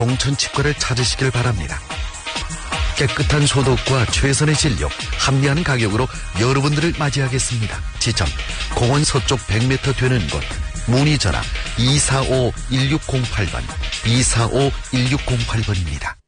공천치과를 찾으시길 바랍니다. 깨끗한 소독과 최선의 진료, 합리한 가격으로 여러분들을 맞이하겠습니다. 지점, 공원 서쪽 100m 되는 곳. 문의 전화 245-1608번, 245-1608번입니다.